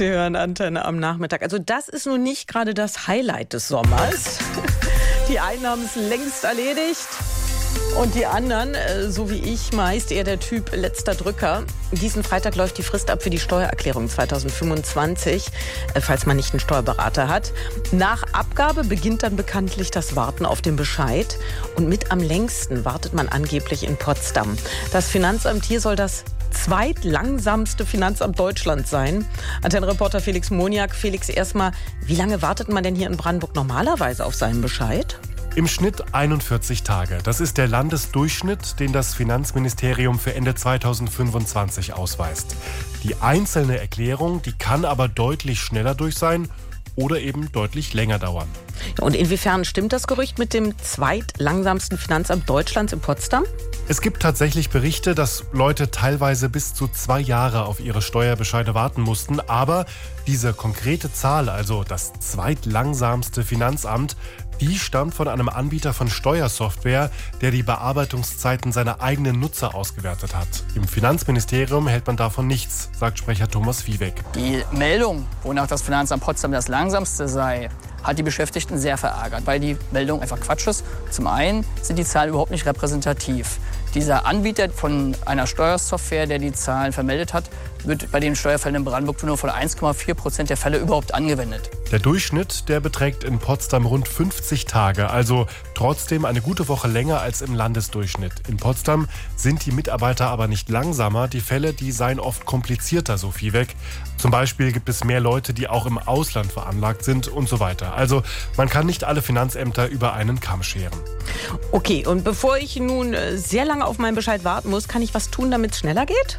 Sie hören Antenne am Nachmittag. Also das ist nun nicht gerade das Highlight des Sommers. Die einen haben es längst erledigt und die anderen, so wie ich, meist eher der Typ letzter Drücker. Diesen Freitag läuft die Frist ab für die Steuererklärung 2025, falls man nicht einen Steuerberater hat. Nach Abgabe beginnt dann bekanntlich das Warten auf den Bescheid. Und mit am längsten wartet man angeblich in Potsdam. Das Finanzamt hier soll das zweitlangsamste Finanzamt Deutschlands sein. Antenne-Reporter Felix Moniak. Felix, erstmal, wie lange wartet man denn hier in Brandenburg normalerweise auf seinen Bescheid? Im Schnitt 41 Tage. Das ist der Landesdurchschnitt, den das Finanzministerium für Ende 2025 ausweist. Die einzelne Erklärung, die kann aber deutlich schneller durch sein oder eben deutlich länger dauern. Und inwiefern stimmt das Gerücht mit dem zweitlangsamsten Finanzamt Deutschlands in Potsdam? Es gibt tatsächlich Berichte, dass Leute teilweise bis zu 2 Jahre auf ihre Steuerbescheide warten mussten. Aber diese konkrete Zahl, also das zweitlangsamste Finanzamt, die stammt von einem Anbieter von Steuersoftware, der die Bearbeitungszeiten seiner eigenen Nutzer ausgewertet hat. Im Finanzministerium hält man davon nichts, sagt Sprecher Thomas Viehweg. Die Meldung, wonach das Finanzamt Potsdam das langsamste sei, hat die Beschäftigten sehr verärgert, weil die Meldung einfach Quatsch ist. Zum einen sind die Zahlen überhaupt nicht repräsentativ. Dieser Anbieter von einer Steuersoftware, der die Zahlen vermeldet hat, wird bei den Steuerfällen in Brandenburg nur von 1,4% der Fälle überhaupt angewendet. Der Durchschnitt, der beträgt in Potsdam rund 50 Tage, also trotzdem eine gute Woche länger als im Landesdurchschnitt. In Potsdam sind die Mitarbeiter aber nicht langsamer, die Fälle, die seien oft komplizierter, so Viehweg. Zum Beispiel gibt es mehr Leute, die auch im Ausland veranlagt sind und so weiter. Also man kann nicht alle Finanzämter über einen Kamm scheren. Okay, und bevor ich nun sehr lange auf meinen Bescheid warten muss, kann ich was tun, damit es schneller geht?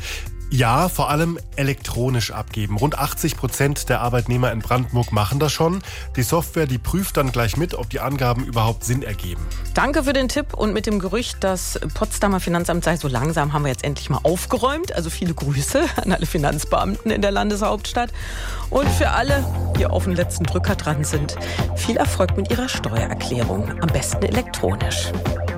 Ja, vor allem elektronisch abgeben. Rund 80% der Arbeitnehmer in Brandenburg machen das schon. Die Software, die prüft dann gleich mit, ob die Angaben überhaupt Sinn ergeben. Danke für den Tipp. Und mit dem Gerücht, das Potsdamer Finanzamt sei so langsam, haben wir jetzt endlich mal aufgeräumt. Also viele Grüße an alle Finanzbeamten in der Landeshauptstadt. Und für alle, die auf den letzten Drücker dran sind, viel Erfolg mit ihrer Steuererklärung. Am besten elektronisch.